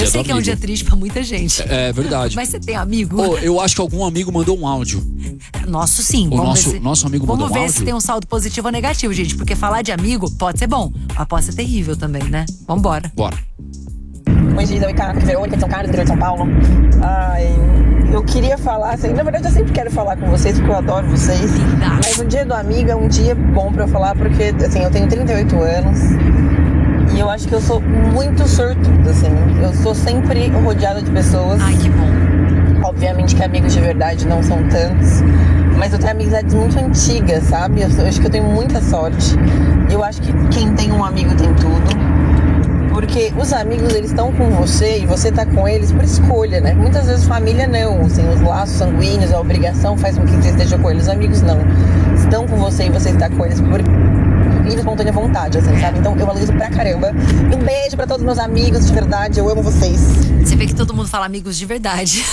Eu sei que é um dia triste pra muita gente. É verdade. Mas você tem amigo? Eu acho que algum amigo mandou um áudio. Nosso sim. Nosso amigo mandou um áudio. Vamos ver se tem um saldo positivo ou negativo, gente. Porque falar de amigo pode ser bom, mas pode ser terrível também, né? Vambora. Bora. Oi, Giza, oi, Caco, Verônica de São Carlos, interior de São Paulo. Eu queria falar, assim, na verdade eu sempre quero falar com vocês, porque eu adoro vocês. Mas o dia do amigo é um dia bom pra eu falar, porque, assim, eu tenho 38 anos e eu acho que eu sou muito sortuda, assim. Eu sou sempre rodeada de pessoas. Ai, que bom. Obviamente que amigos de verdade não são tantos, mas eu tenho amizades muito antigas, sabe? Eu acho que eu tenho muita sorte. Eu acho que quem tem um amigo tem tudo. Porque os amigos, eles estão com você e você tá com eles por escolha, né? Muitas vezes família não, assim, os laços sanguíneos, a obrigação faz com que você esteja com eles. Os amigos não. Estão com você e você está com eles por livre, espontânea vontade, assim, sabe? Então eu valorizo pra caramba. E um beijo pra todos os meus amigos, de verdade, eu amo vocês. Você vê que todo mundo fala amigos de verdade.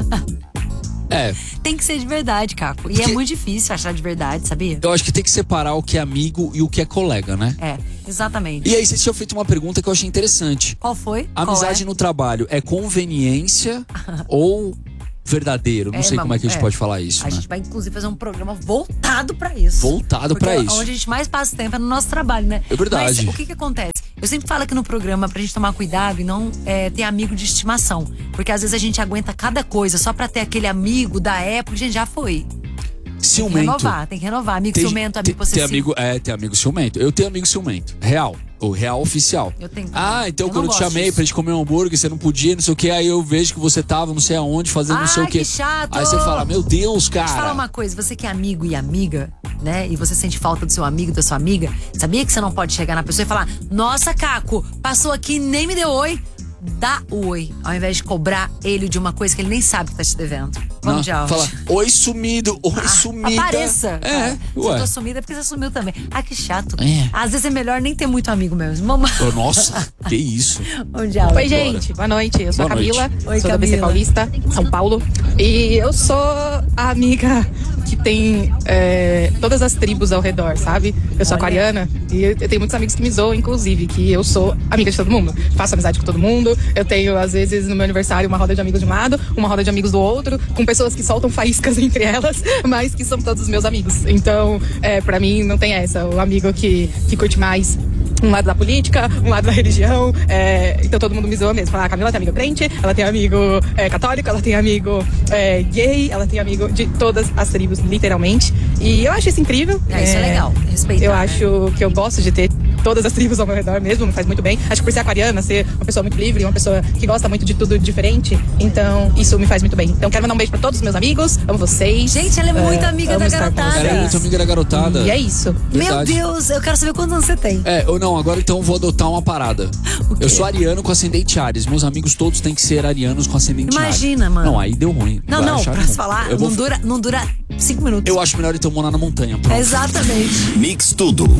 É. Tem que ser de verdade, Caco. E é muito difícil achar de verdade, sabia? Eu acho que tem que separar o que é amigo e o que é colega, né? É, exatamente. E aí vocês tinham feito uma pergunta que eu achei interessante. Qual foi? Amizade no trabalho é conveniência ou verdadeiro? Não sei como é que a gente pode falar isso, A né? gente vai, inclusive, fazer um programa voltado pra isso. Voltado pra isso. Onde a gente mais passa tempo é no nosso trabalho, né? É verdade. Mas o que acontece? Eu sempre falo aqui no programa pra gente tomar cuidado e não ter amigo de estimação. Porque às vezes a gente aguenta cada coisa só pra ter aquele amigo da época. Gente, já foi. Ciumento. Tem que renovar. Amigo ciumento, amigo possessivo. Tem amigo ciumento. Eu tenho amigo ciumento. Real. O real oficial. Eu tenho também. Então eu quando eu te chamei pra gente comer um hambúrguer, você não podia, não sei o que, aí eu vejo que você tava não sei aonde, fazendo não sei o que. Que chato. Aí você fala, meu Deus, cara. Deixa eu falar uma coisa, você que é amigo e amiga, né? E você sente falta do seu amigo, da sua amiga, sabia que você não pode chegar na pessoa e falar, nossa, Caco, passou aqui e nem me deu oi? Dá o oi, ao invés de cobrar ele de uma coisa que ele nem sabe que tá te devendo. Vamos de áudio. Fala, oi sumido, oi sumida. Apareça. Se eu tô sumida é porque você sumiu também. Que chato. Às vezes é melhor nem ter muito amigo mesmo. Mamãe. Nossa, que isso. Vamos de áudio. Oi, gente. Boa noite. Eu sou a Camila. Oi, sou Camila. da BC Paulista, São Paulo. E eu sou a amiga que tem todas as tribos ao redor, sabe? Eu sou aquariana e eu tenho muitos amigos que me zoam, inclusive, que eu sou amiga de todo mundo. Faço amizade com todo mundo. Eu tenho, às vezes, no meu aniversário, uma roda de amigos de um lado, uma roda de amigos do outro, com pessoas que soltam faíscas entre elas, mas que são todos os meus amigos. Então, pra mim, não tem essa. O amigo que curte mais um lado da política, um lado da religião. Então todo mundo me zoa mesmo. Fala, a Camila tem amigo crente, ela tem amigo católico, ela tem amigo gay, ela tem amigo de todas as tribos, literalmente. E eu acho isso incrível. Isso é legal, respeitar. Eu acho que eu gosto de ter todas as tribos ao meu redor mesmo, me faz muito bem. Acho que por ser aquariana, ser uma pessoa muito livre, uma pessoa que gosta muito de tudo diferente, então isso me faz muito bem. Então quero mandar um beijo pra todos os meus amigos, amo vocês. Gente, ela é muito amiga da garotada. Ela é muito amiga da garotada. E é isso. Verdade. Meu Deus, eu quero saber quantos anos você tem. Agora então eu vou adotar uma parada. Eu sou ariano com ascendente Áries. Meus amigos todos têm que ser arianos com ascendente Áries. Imagina, mano. Não, aí deu ruim. Não, pra se falar, não dura 5 minutos. Eu acho melhor então morar na montanha. Pronto. Exatamente. Mix Tudo.